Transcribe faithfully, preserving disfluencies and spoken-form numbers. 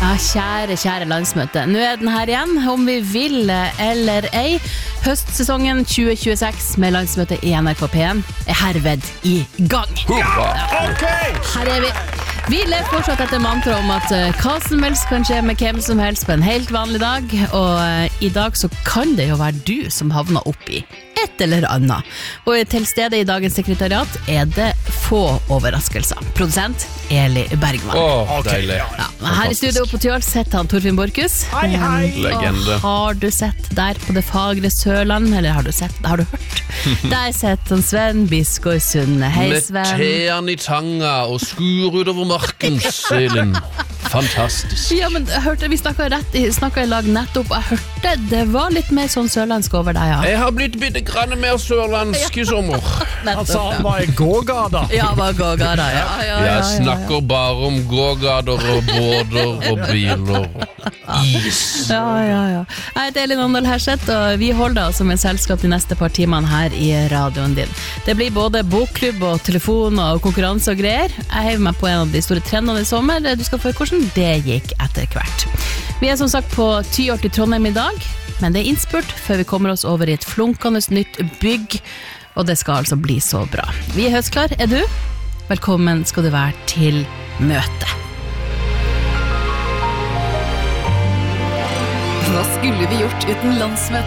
Ja, kjære, kjære landsmøte. Nå er den her igjen, om vi vil eller ei. Høstsesongen tjue tjueseks med landsmøte i N R K P en er herved i gang. Ja, okay. Her er vi. Vi lever fortsatt etter mantra om at hva som helst kan skje med hvem som helst på en helt vanlig dag, og i dag så kan det jo være du som havner opp i et eller annet. Og til stede i dagens sekretariat er det få overraskelser. Produsent Eli Bergman. Åh, deilig. Ja, her i studio på Tjøl setter han Torfinn Borkus. Hei, hei. Legende. Og har du sett der på det fagre Sørland, eller har du sett, har du hørt? Der setter han Sven Biskår Sunde. Hei, Sven. Med tean i tanga og skur utover marken, Selin. Fantastisk. Ja, men jeg hørte, vi snakket, rett, snakket i lag nettopp, og jeg hørte det var litt mer sånn sørlandsk over deg, ja. Jeg har blitt bitte grann mer sørlandsk i sommer. Altså, han var i gågada. Ja, var gågada, ja, ja, ja, ja. Jeg snakker bare om gågader og båder og biler og is. Ja, ja, ja. Jeg heter Elin Åndal Herseth, og vi holder deg som en selskap de neste par timene her i radioen din. Det blir både bokklubb og telefon og konkurranse og greier. Jeg hever meg på en av de store trendene i sommer. Du skal få hvordan det gikk etter hvert. Vi er som sagt på Tyholt i Trondheim i dag, men det er innspurt før vi kommer oss over i et flunkende nytt bygg, og det skal altså bli så bra. Vi er høstklar, er du? Velkommen skal du være til møte. Hva skulle vi gjort uten landsmøte?